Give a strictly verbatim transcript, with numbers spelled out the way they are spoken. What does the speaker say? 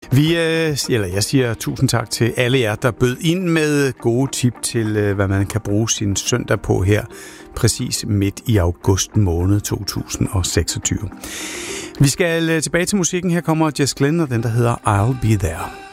Vi, øh, eller jeg siger tusind tak til alle jer, der bød ind med gode tip til, øh, hvad man kan bruge sin søndag på her, præcis midt i august måned to tusind og seksogtyve. Vi skal øh, tilbage til musikken. Her kommer Jess Glynne og den, der hedder I'll Be There.